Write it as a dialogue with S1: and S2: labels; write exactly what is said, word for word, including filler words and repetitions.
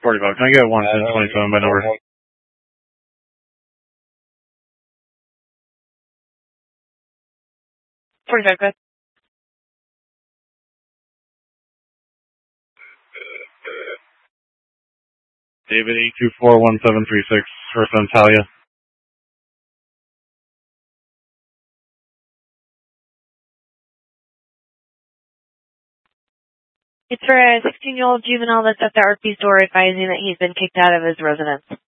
S1: forty-five. Can I get one ten twenty-seven by number?
S2: forty-five, good.
S1: David eight two four one seven three six for Santalia.
S2: It's for a sixteen-year-old juvenile that's at the R P's door advising that he's been kicked out of his residence.